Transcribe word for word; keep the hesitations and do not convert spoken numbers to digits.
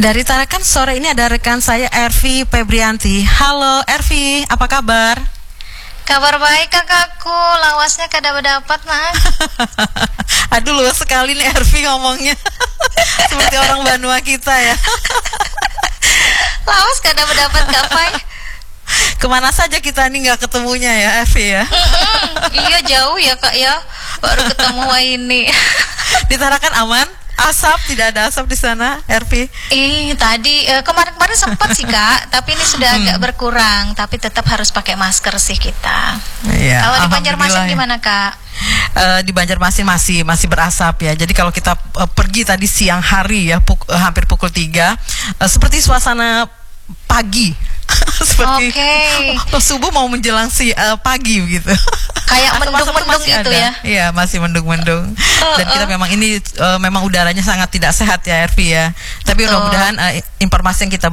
Dari Tarakan sore ini ada rekan saya Ervi Febrianti. Halo Ervi, apa kabar? Kabar baik kakakku, lawasnya kada berdapat mah. Aduh luas sekali nih Ervi ngomongnya. Seperti orang Banua kita ya. Lawas kada berdapat gapai. Kemana saja kita nih nggak ketemunya ya Ervi ya. Mm-mm, iya jauh ya kak ya, baru ketemu ini. Di Tarakan aman? Asap, tidak ada asap di sana, Ervi? Ih, tadi eh, kemarin-kemarin sempat sih kak, tapi ini sudah agak Hmm. berkurang. Tapi tetap harus pakai masker sih kita. Iya, Kalau di Banjarmasin alhamdulillah ya. gimana kak? Eh, di Banjarmasin masih masih berasap ya. Jadi kalau kita eh, pergi tadi siang hari ya, puk- eh, hampir pukul tiga, eh, seperti suasana pagi. Seperti Oke. oh, subuh mau menjelang si eh, pagi gitu. Kayak Asap-asap mendung-mendung masih gitu ada. ya. Iya, masih mendung-mendung. Uh, Dan kita uh. memang ini eh, memang udaranya sangat tidak sehat ya, Ervi ya. Tapi Betul. mudah-mudahan eh, informasi yang kita